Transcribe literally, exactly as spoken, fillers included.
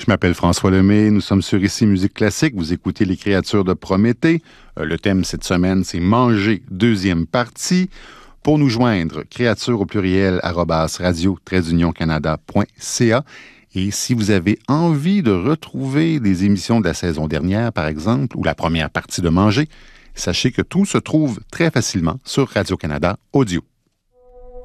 Je m'appelle François Lemay, nous sommes sur Ici Musique Classique, vous écoutez Les Créatures de Prométhée. Euh, le thème cette semaine, c'est Manger, deuxième partie. Pour nous joindre, créature au pluriel, arobase radio tiret union canada point c a. Et si vous avez envie de retrouver des émissions de la saison dernière, par exemple, ou la première partie de Manger, sachez que tout se trouve très facilement sur Radio-Canada Audio.